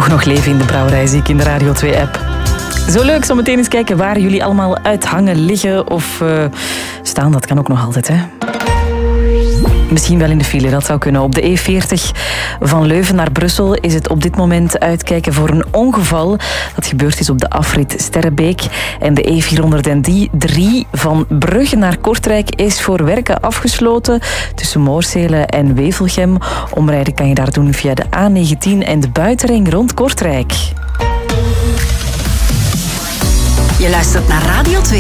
toch nog leven in de brouwerij, zie ik in de Radio 2-app. Zo leuk, zo meteen eens kijken waar jullie allemaal uithangen, liggen of staan. Dat kan ook nog altijd, hè. Misschien wel in de file, dat zou kunnen. Op de E40 van Leuven naar Brussel is het op dit moment uitkijken voor een ongeval. Dat gebeurd is op de afrit Sterrebeek. En de E403 van Brugge naar Kortrijk is voor werken afgesloten tussen Moorsele en Wevelgem. Omrijden kan je daar doen via de A19 en de buitenring rond Kortrijk. Je luistert naar Radio 2.